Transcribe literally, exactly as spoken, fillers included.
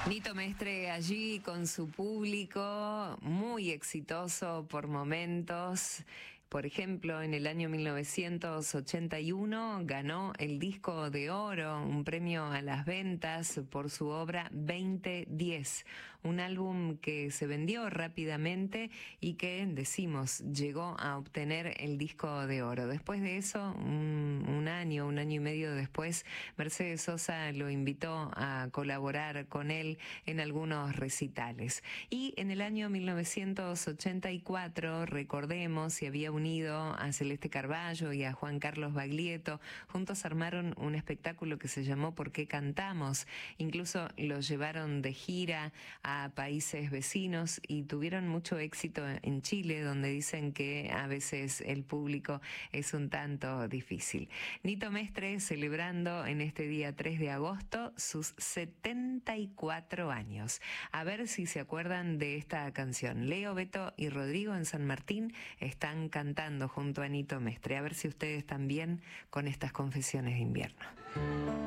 Nito Mestre allí con su público, muy exitoso por momentos. Por ejemplo, en el año mil novecientos ochenta y uno ganó el disco de oro, un premio a las ventas por su obra veinte diez, un álbum que se vendió rápidamente y que, decimos, llegó a obtener el disco de oro. Después de eso, un, un año, un año y medio después, Mercedes Sosa lo invitó a colaborar con él en algunos recitales. Y en el año mil novecientos ochenta y cuatro, recordemos, se había unido a Celeste Carballo y a Juan Carlos Baglietto. Juntos armaron un espectáculo que se llamó ¿Por qué cantamos? Incluso los llevaron de gira a países vecinos y tuvieron mucho éxito en Chile, donde dicen que a veces el público es un tanto difícil. Nito Mestre celebrando en este día tres de agosto sus setenta y cuatro años. A ver si se acuerdan de esta canción. Leo, Beto y Rodrigo en San Martín están cantando junto a Nito Mestre. A ver si ustedes también con estas confesiones de invierno.